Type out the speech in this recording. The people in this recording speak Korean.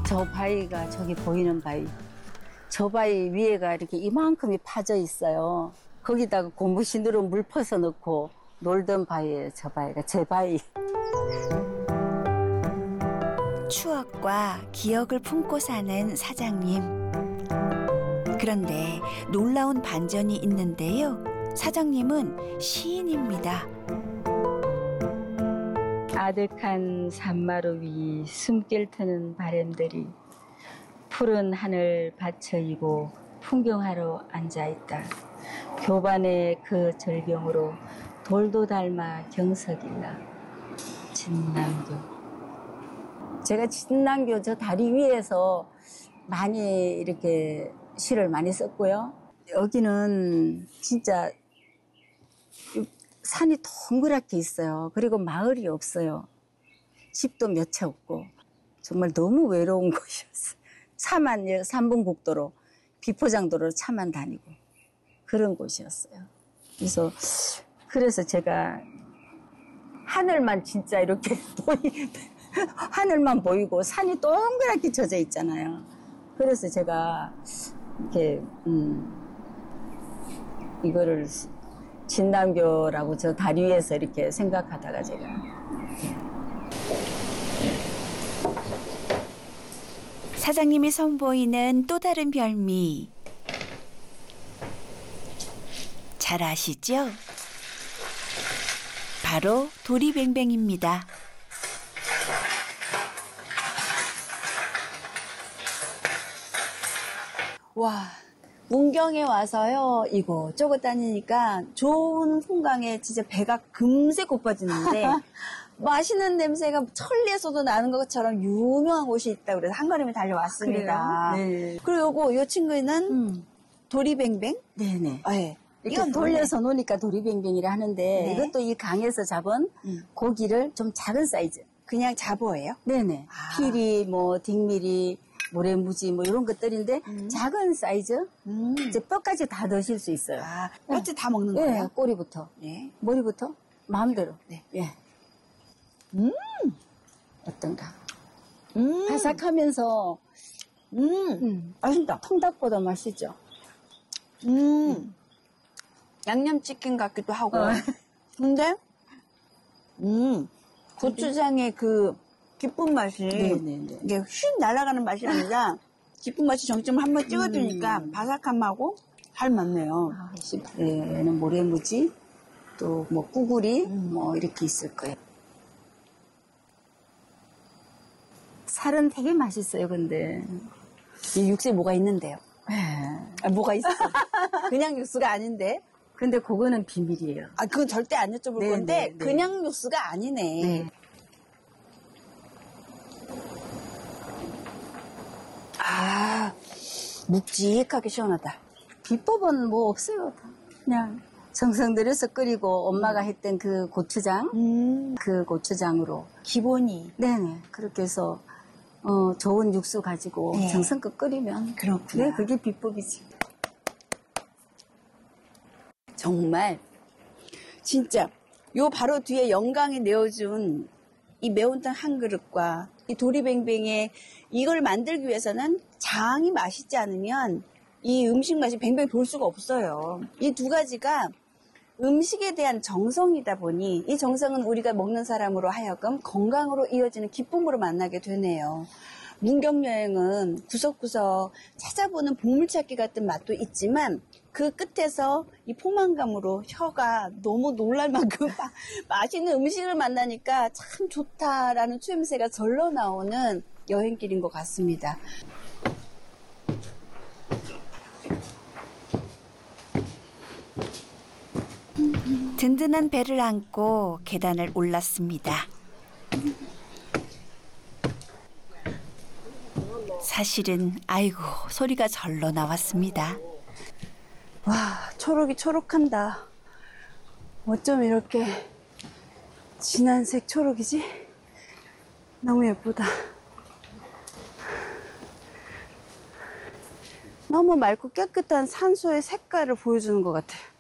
저 바위가 저기 보이는 바위. 저 바위 위에가 이렇게 이만큼이 파져 있어요. 거기다가 고무신으로 물 퍼서 넣고 놀던 바위예요. 저 바위가 제 바위. 추억과 기억을 품고 사는 사장님. 그런데 놀라운 반전이 있는데요. 사장님은 시인입니다. 아득한 산마루 위 숨길 트는 바람들이 푸른 하늘 받쳐이고 풍경하러 앉아있다. 교반의 그 절경으로 돌도 닮아 경석일라. 진남교. 제가 진남교 저 다리 위에서 많이 이렇게 시를 많이 썼고요. 여기는 진짜 산이 동그랗게 있어요. 그리고 마을이 없어요. 집도 몇 채 없고 정말 너무 외로운 곳이었어요. 차만 3분 국도로 비포장도로 차만 다니고 그런 곳이었어요. 그래서 제가 하늘만 진짜 이렇게 하늘만 보이고 산이 동그랗게 젖어 있잖아요. 그래서 제가 이렇게 이거를 진남교라고 저 다리 위에서 이렇게 생각하다가 제가 사장님이 선보이는 또 다른 별미. 잘 아시죠? 바로 도리뱅뱅입니다. 와, 문경에 와서요, 이곳저곳 다니니까 좋은 풍광에 진짜 배가 금세 고파지는데 맛있는 냄새가 천리에서도 나는 것처럼 유명한 곳이 있다고 그래서 한 걸음에 달려왔습니다. 네. 그리고 요 친구는 도리뱅뱅? 네네. 네. 이건 돌려서 놓으니까 도리뱅뱅이라 하는데 네. 이것도 이 강에서 잡은 고기를 좀 작은 사이즈. 그냥 잡어예요? 네네. 아. 피리, 뭐 딩미리, 모래무지 뭐 이런 것들인데 작은 사이즈. 이제 뼈까지 다 넣으실 수 있어요. 아, 뼈째 다 먹는 네, 거예요? 꼬리부터. 네. 머리부터 마음대로. 네. 예. 어떤가? 음. 바삭하면서 맛있다. 통닭보다 맛있죠. 양념치킨 같기도 하고. 근데, 고추장의 그 깊은 맛이 네네네. 이게 휙 날아가는 맛이 아니라 깊은 맛이 정점을 한번 찍어주니까 바삭함하고 잘 맞네요. 얘는 모래무지, 또 뭐 꾸구리, 뭐 이렇게 있을 거예요. 살은 되게 맛있어요, 근데. 이 육수에 뭐가 있는데요? 예. 아, 뭐가 있어? 그냥 육수가 아닌데? 근데 그거는 비밀이에요. 아, 그건 절대 안 여쭤볼 네, 건데 네, 네. 그냥 육수가 아니네. 네. 아, 묵직하게 시원하다. 비법은 뭐 없어요. 다. 그냥 정성 들여서 끓이고 엄마가 했던 그 고추장, 그 고추장으로. 기본이. 네네. 그렇게 해서 좋은 육수 가지고 네. 정성껏 끓이면. 그렇구나. 네, 그게 비법이지. 정말 진짜 요 바로 뒤에 영광이 내어준 이 매운탕 한 그릇과 이 도리뱅뱅의 이걸 만들기 위해서는 장이 맛있지 않으면 이 음식 맛이 뱅뱅 돌 수가 없어요. 이 두 가지가 음식에 대한 정성이다 보니 이 정성은 우리가 먹는 사람으로 하여금 건강으로 이어지는 기쁨으로 만나게 되네요. 문경 여행은 구석구석 찾아보는 보물찾기 같은 맛도 있지만 그 끝에서 이 포만감으로 혀가 너무 놀랄 만큼 맛있는 음식을 만나니까 참 좋다라는 추임새가 절로 나오는 여행길인 것 같습니다. 든든한 배를 안고 계단을 올랐습니다. 사실은 아이고 소리가 절로 나왔습니다. 와, 초록이 초록한다. 어쩜 이렇게 진한색 초록이지? 너무 예쁘다. 너무 맑고 깨끗한 산소의 색깔을 보여주는 것 같아요.